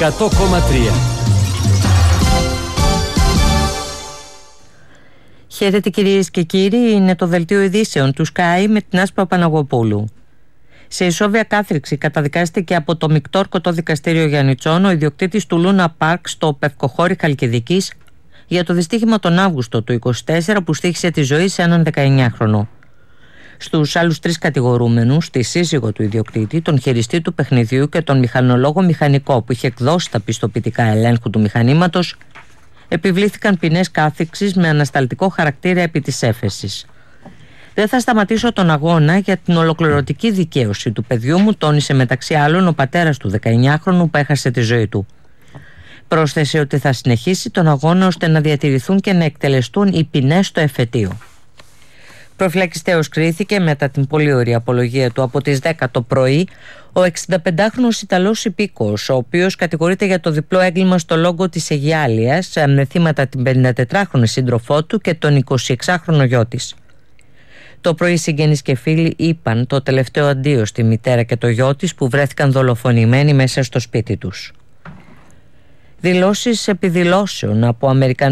100,3. Χαίρετε κυρίες και κύριοι, είναι το δελτίο ειδήσεων του Sky με την Άσπα Παναγοπούλου. Σε ισόβια κάθριξη καταδικάστηκε από το Μικτόρκωτο Δικαστήριο Γιαννιτσών ο ιδιοκτήτης του Λούνα Πάρκ στο Πευκοχώρι Χαλκιδικής για το δυστύχημα τον Αύγουστο του 2024 που στοίχησε τη ζωή σε έναν 19χρονο. Στους άλλους 3 κατηγορούμενους, τη σύζυγο του ιδιοκτήτη, τον χειριστή του παιχνιδιού και τον μηχανολόγο μηχανικό που είχε εκδώσει τα πιστοποιητικά ελέγχου του μηχανήματος, επιβλήθηκαν ποινές κάθριξης με ανασταλτικό χαρακτήρα επί της έφεσης. «Δεν θα σταματήσω τον αγώνα για την ολοκληρωτική δικαίωση του παιδιού μου», τόνισε μεταξύ άλλων ο πατέρας του 19χρονου που έχασε τη ζωή του. Πρόσθεσε ότι θα συνεχίσει τον αγώνα ώστε να διατηρηθούν και να εκτελεστούν οι ποινές στο εφετείο. Προφυλακιστέως κρίθηκε μετά την πολύ ωραία απολογία του από τις 10 το πρωί ο 65χρονος Ιταλός υπήκοος, ο οποίος κατηγορείται για το διπλό έγκλημα στο λόγο της Αιγιάλειας με θύματα την 54χρονη σύντροφό του και τον 26χρονο γιο της. Το πρωί συγγενείς και φίλοι είπαν το τελευταίο αντίο στη μητέρα και το γιο της που βρέθηκαν δολοφονημένοι μέσα στο σπίτι τους. Δηλώσεις επί δηλώσεων από Αμερικανούς